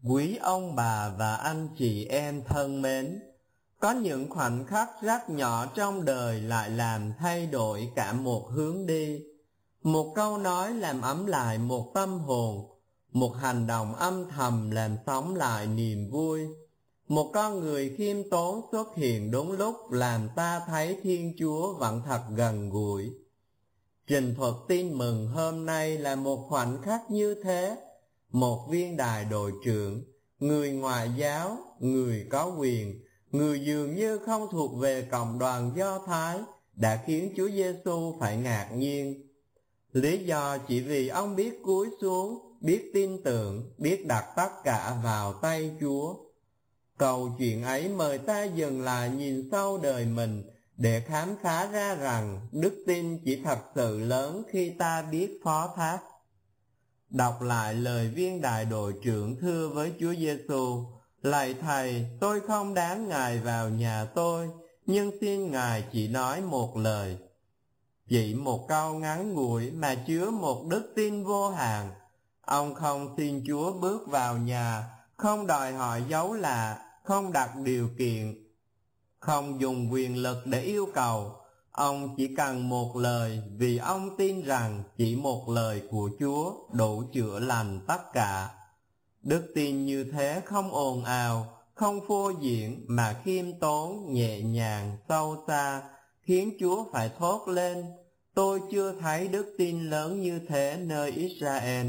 Quý ông bà và anh chị em thân mến, có những khoảnh khắc rất nhỏ trong đời lại làm thay đổi cả một hướng đi. Một câu nói làm ấm lại một tâm hồn, một hành động âm thầm làm sống lại niềm vui. Một con người khiêm tốn xuất hiện đúng lúc làm ta thấy Thiên Chúa vẫn thật gần gũi. Trình thuật tin mừng hôm nay là một khoảnh khắc như thế. Một viên đài đội trưởng, người ngoại giáo, người có quyền, người dường như không thuộc về cộng đoàn Do Thái, đã khiến Chúa Giêsu phải ngạc nhiên. Lý do chỉ vì ông biết cúi xuống, biết tin tưởng, biết đặt tất cả vào tay Chúa. Câu chuyện ấy mời ta dừng lại nhìn sâu đời mình để khám phá ra rằng đức tin chỉ thật sự lớn khi ta biết phó thác. Đọc lại lời viên đại đội trưởng thưa với Chúa Giêsu: Lạy Thầy, tôi không đáng Ngài vào nhà tôi, nhưng xin Ngài chỉ nói một lời. Chỉ một câu ngắn ngủi mà chứa một đức tin vô hạn. Ông không xin Chúa bước vào nhà, không đòi hỏi dấu lạ, không đặt điều kiện, không dùng quyền lực để yêu cầu. Ông chỉ cần một lời, vì ông tin rằng chỉ một lời của Chúa đủ chữa lành tất cả. Đức tin như thế không ồn ào, không phô diễn, mà khiêm tốn, nhẹ nhàng, sâu xa, khiến Chúa phải thốt lên: Tôi chưa thấy đức tin lớn như thế nơi Israel.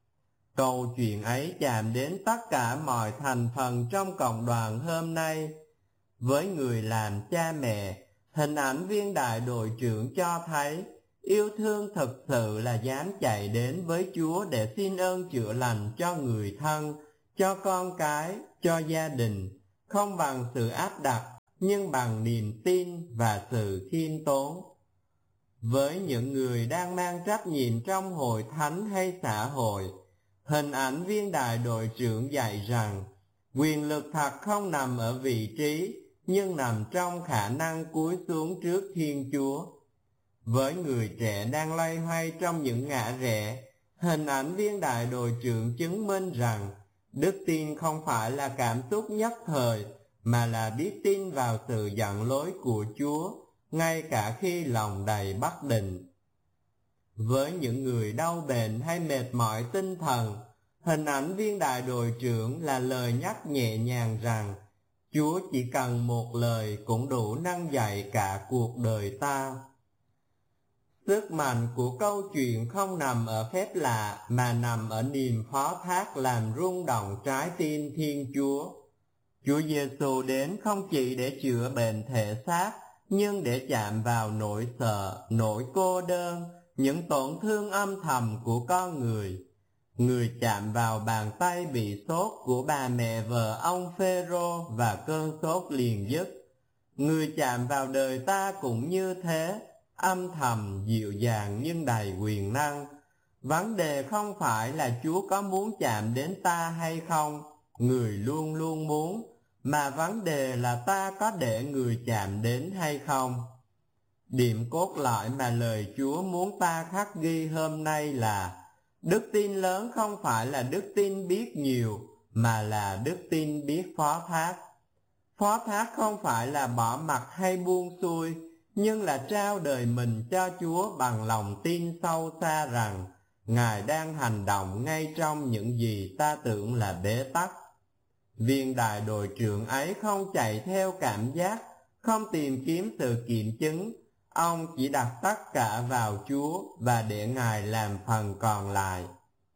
Câu chuyện ấy chạm đến tất cả mọi thành phần trong cộng đoàn hôm nay. Với người làm cha mẹ, hình ảnh viên đại đội trưởng cho thấy yêu thương thực sự là dám chạy đến với Chúa để xin ơn chữa lành cho người thân, cho con cái, cho gia đình, không bằng sự áp đặt, nhưng bằng niềm tin và sự khiêm tốn. Với những người đang mang trách nhiệm trong hội thánh hay xã hội, hình ảnh viên đại đội trưởng dạy rằng quyền lực thật không nằm ở vị trí, nhưng nằm trong khả năng cúi xuống trước Thiên Chúa. Với người trẻ đang loay hoay trong những ngã rẽ, hình ảnh viên đại đội trưởng chứng minh rằng đức tin không phải là cảm xúc nhất thời, mà là biết tin vào sự dẫn lối của Chúa, ngay cả khi lòng đầy bất định. Với những người đau bệnh hay mệt mỏi tinh thần, hình ảnh viên đại đội trưởng là lời nhắc nhẹ nhàng rằng Chúa chỉ cần một lời cũng đủ nâng dậy cả cuộc đời ta. Sức mạnh của câu chuyện không nằm ở phép lạ, mà nằm ở niềm phó thác làm rung động trái tim Thiên Chúa. Chúa Giêsu đến không chỉ để chữa bệnh thể xác, nhưng để chạm vào nỗi sợ, nỗi cô đơn, những tổn thương âm thầm của con người. Người chạm vào bàn tay bị sốt của bà mẹ vợ ông Phêrô và cơn sốt liền dứt. Người chạm vào đời ta cũng như thế, âm thầm, dịu dàng nhưng đầy quyền năng. Vấn đề không phải là Chúa có muốn chạm đến ta hay không, người luôn luôn muốn, mà vấn đề là ta có để người chạm đến hay không. Điểm cốt lõi mà lời Chúa muốn ta khắc ghi hôm nay là đức tin lớn không phải là đức tin biết nhiều, mà là đức tin biết phó thác. Phó thác không phải là bỏ mặc hay buông xuôi, nhưng là trao đời mình cho Chúa bằng lòng tin sâu xa rằng Ngài đang hành động ngay trong những gì ta tưởng là bế tắc. Viên đại đội trưởng ấy không chạy theo cảm giác, không tìm kiếm sự kiểm chứng. Ông chỉ đặt tất cả vào Chúa và để Ngài làm phần còn lại.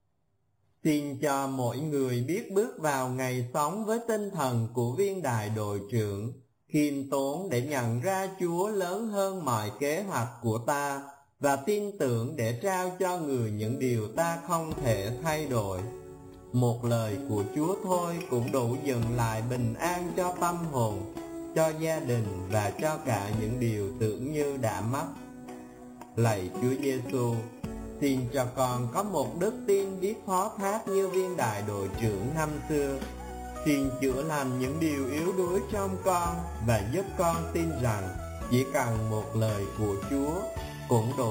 Xin cho mỗi người biết bước vào ngày sống với tinh thần của viên đại đội trưởng, khiêm tốn để nhận ra Chúa lớn hơn mọi kế hoạch của ta, và tin tưởng để trao cho người những điều ta không thể thay đổi. Một lời của Chúa thôi cũng đủ dừng lại bình an cho tâm hồn, cho gia đình và cho cả những điều tưởng như đã mất. Lạy Chúa Giêsu, xin cho con có một đức tin biết phó thác như viên đại đội trưởng năm xưa. Xin chữa lành những điều yếu đuối trong con và giúp con tin rằng chỉ cần một lời của Chúa cũng đủ